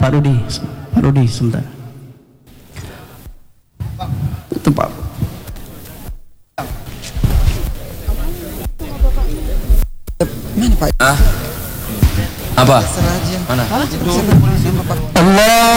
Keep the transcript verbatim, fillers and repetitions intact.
Pak Rudi, Pak Rudi sebentar. Tempat. Mana Pak? Ah. Apa? Seraja. Mana? Allah.